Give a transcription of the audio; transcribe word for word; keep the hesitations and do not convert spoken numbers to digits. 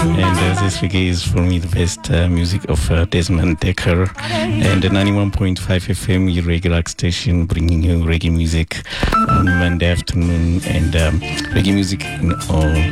And uh, this reggae is for me the best uh, music of uh, Desmond Dekker. And uh, ninety-one point five F M, your regular station, bringing you reggae music on Monday afternoon and um, reggae music in all